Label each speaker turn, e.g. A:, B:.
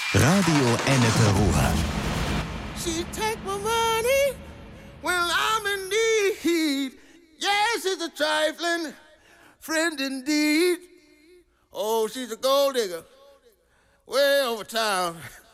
A: Radio Ennepe Ruhr.
B: She take my money when I'm in need. Yes, it's a trifling friend indeed. Oh, she's a gold digger way over town.